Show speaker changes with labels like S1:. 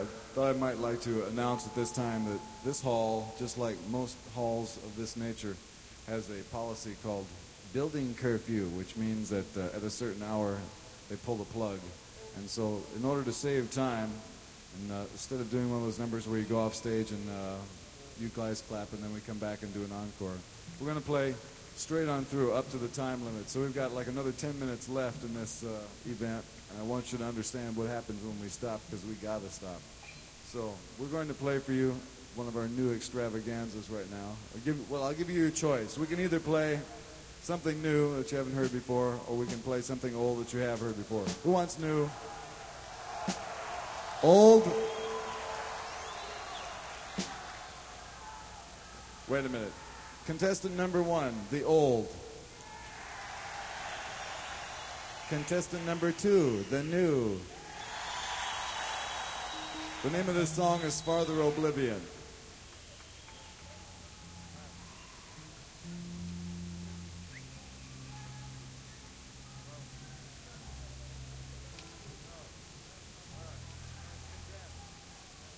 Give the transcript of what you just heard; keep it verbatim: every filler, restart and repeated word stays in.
S1: I thought I might like to announce at this time that this hall, just like most halls of this nature, has a policy called building curfew, which means that uh, at a certain hour they pull the plug. And so in order to save time, and uh, instead of doing one of those numbers where you go off stage and uh, you guys clap and then we come back and do an encore, we're going to play straight on through up to the time limit. So we've got like another ten minutes left in this uh, event, and I want you to understand what happens when we stop, because we got to stop. So we're going to play for you one of our new extravaganzas right now. I'll give, well, I'll give you your choice. We can either play something new that you haven't heard before, or we can play something old that you have heard before. Who wants new? Old? Wait a minute. Contestant number one, the old. Contestant number two, the new. The name of this song is Farther Oblivion.